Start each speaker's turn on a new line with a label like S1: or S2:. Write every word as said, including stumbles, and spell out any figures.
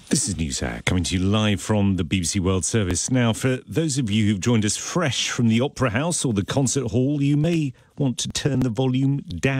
S1: This is NewsHour, coming to you live from the B B C World Service. Now, for those of you who've joined us fresh from the Opera House or the concert hall, you may want to turn the volume down.